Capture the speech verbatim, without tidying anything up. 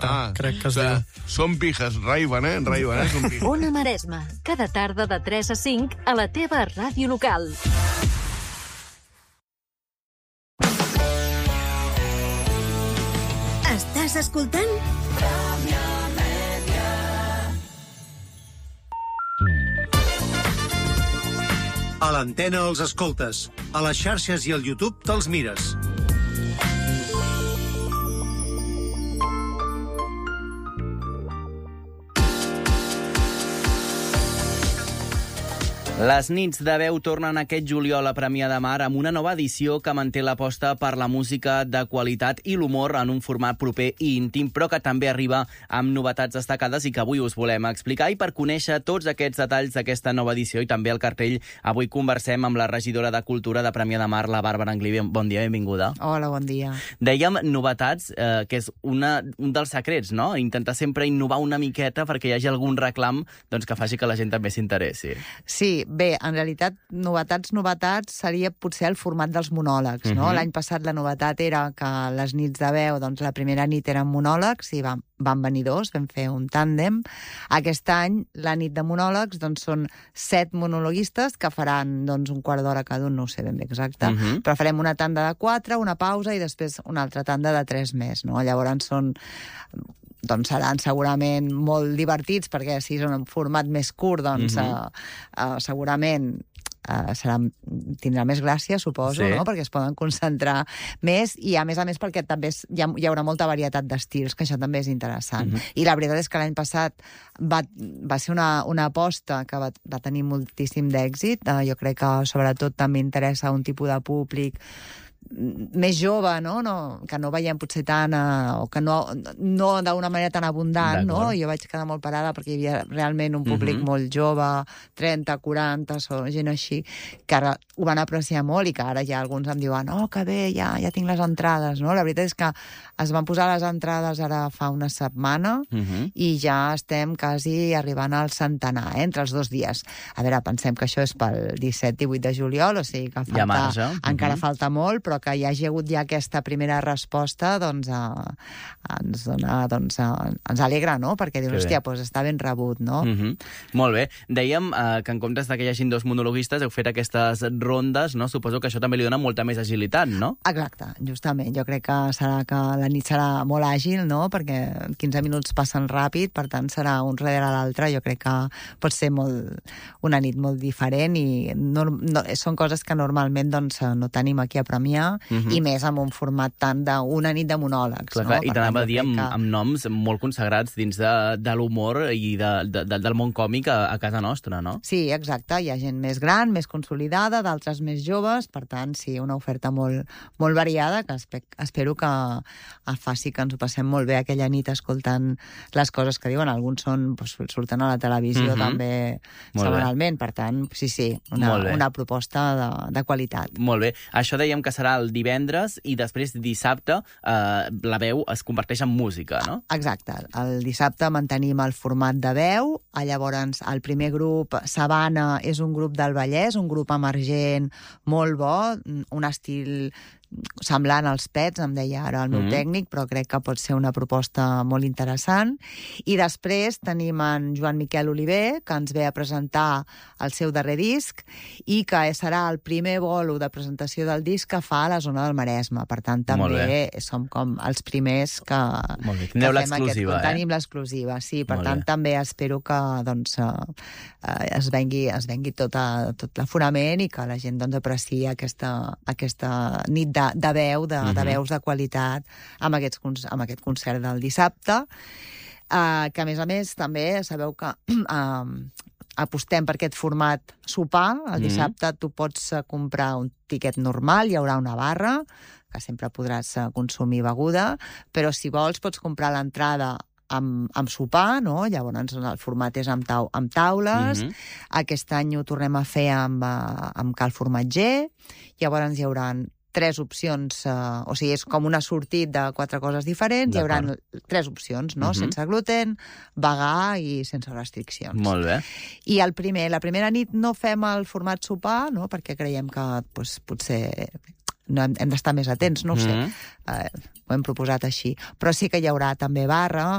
Exacte, Ah, crec que es o sigui, diu. Són pijas, Ray-Ban, eh? Ray-Ban, eh? Són pijas. Ona Maresma, cada tarda de tres a cinc a la teva ràdio local. Estàs escoltant? A l'antena els escoltes. A les xarxes i al YouTube te'ls mires. Les nits de veu tornen aquest juliol a Premià de Mar amb una nova edició que manté l'aposta per la música de qualitat i l'humor en un format proper i íntim, però que també arriba amb novetats destacades i que avui us volem explicar. I per conèixer tots aquests detalls d'aquesta nova edició i també el cartell, avui conversem amb la regidora de Cultura de Premià de Mar, la Bàrbara Anglí. Bon dia, benvinguda. Hola, bon dia. Dèiem novetats, eh, que és una, un dels secrets, no? Intentar sempre innovar una miqueta perquè hi hagi algun reclam doncs, que faci que la gent també s'interessi. Sí, bé, en realitat, novetats, novetats seria potser el format dels monòlegs, no? Mhm. L'any passat la novetat era que les nits de veu, doncs la primera nit eren monòlegs i van, van venir dos, vam fer un tàndem. Aquest any, la nit de monòlegs, doncs són set monologuistes que faran doncs, un quart d'hora cada un, no ho sé ben bé exacte, Mhm. però farem una tanda de quatre, una pausa i després una altra tanda de tres més, no? Llavors són doncs seran segurament molt divertits, perquè si és un format més curt, doncs Mhm. uh, uh, segurament uh, serà, tindrà més gràcia, suposo, Sí. no? Perquè es poden concentrar més, i a més a més perquè també és, hi, ha, hi haurà molta varietat d'estils, que això també és interessant. Mhm. I la veritat és que l'any passat va, va ser una, una aposta que va, va tenir moltíssim d'èxit. Uh, jo crec que sobretot també interessa un tipus de públic més jove, no? No, que no veiem potser tant, eh, o que no, no d'una manera tan abundant, no? Jo vaig quedar molt parada perquè hi havia realment un públic Mhm. molt jove, trenta, quaranta, o gent així, que ara ho van apreciar molt i que ara ja alguns em diuen oh, que bé, ja, ja tinc les entrades, no? La veritat és que es van posar les entrades ara fa una setmana Mhm. i ja estem quasi arribant al centenar, eh, entre els dos dies. A veure, pensem que això és pel disset i divuit de juliol, o sigui que Hi ha falta, marge. encara Mhm. falta molt, però que hi hagi hagut ja aquesta primera resposta, doncs, a, ens dona, doncs, a, ens alegra, no? Perquè dius, Que bé. hòstia, doncs està ben rebut, no? Mhm. Molt bé. Dèiem eh, que en comptes de que hi hagin dos monologuistes heu fet aquestes rondes, no? Suposo que això també li dona molta més agilitat, no? Exacte, justament. Jo crec que serà que la nit serà molt àgil, no? Perquè quinze minuts passen ràpid, per tant serà un darrere l'altre. Jo crec que pot ser molt, una nit molt diferent i no, no, són coses que normalment doncs, no tenim aquí a Premià, Mhm. i més amb un format tant d'una nit de monòlegs. Clar, no? clar, Per I tant, t'anava jo a dir crec amb, que- amb noms molt consagrats dins de, de l'humor i de, de, de, del món còmic a, a casa nostra, no? Sí, exacte. Hi ha gent més gran, més consolidada, d'altres més joves, per tant, sí, una oferta molt, molt variada, que espe espero que faci que ens ho passem molt bé aquella nit escoltant les coses que diuen. Alguns són, doncs, surten a la televisió Mhm. també Molt bé. setmanalment, per tant, sí, sí, una, Molt bé. una proposta de, de qualitat. Molt bé. Això dèiem que serà el divendres i després dissabte eh, la veu es converteix en música, no? Exacte. El dissabte mantenim el format de veu. Llavors, el primer grup, Sabana, és un grup del Vallès, un grup emergent molt bo, un estil semblant als Pets, em deia ara el meu Mhm. tècnic, però crec que pot ser una proposta molt interessant. I després tenim en Joan Miquel Oliver, que ens ve a presentar el seu darrer disc i que serà el primer bolo de presentació del disc que fa a la zona del Maresme. Per tant, Molt també som com els primers que, Molt bé. que Tindreu fem aquest- l'exclusiva, eh? Tenim l'exclusiva, sí. Per Molt tant, bé. també espero que doncs, eh, eh, es vengui, es vengui tot, a, tot l'aforament i que la gent doncs, apreciï aquesta, aquesta nit de, de veu, de, de Mhm. veus de qualitat amb, aquests, con- amb aquest concert del dissabte, eh, que a més a més també sabeu que eh, apostem per aquest format sopar. El Mhm. dissabte tu pots eh, comprar un tiquet normal, hi haurà una barra, que sempre podràs eh, consumir beguda, però si vols pots comprar l'entrada amb, amb sopar, no? Llavors el format és amb, tau amb taules. Mhm. Aquest any ho tornem a fer amb, eh, amb cal formatger. Llavors hi haurà tres opcions, eh, o sigui, és com un assortit de quatre coses diferents. Hi haurà tres opcions, no? Mhm. Sense gluten, vegà i sense restriccions. Molt bé. I el primer, la primera nit no fem el format sopar, no? Perquè creiem que pues, potser no hem, hem d'estar més atents, no ho sé. Mm. Eh, ho hem proposat així. Però sí que hi haurà també barra,